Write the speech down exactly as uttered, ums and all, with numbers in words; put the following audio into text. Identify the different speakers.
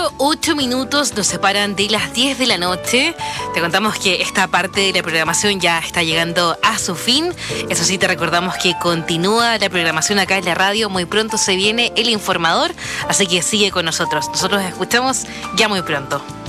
Speaker 1: Solo ocho minutos nos separan de las diez de la noche. Te contamos que esta parte de la programación ya está llegando a su fin. Eso sí, te recordamos que continúa la programación acá en la radio. Muy pronto se viene El Informador, así que sigue con nosotros. Nosotros escuchamos ya muy pronto.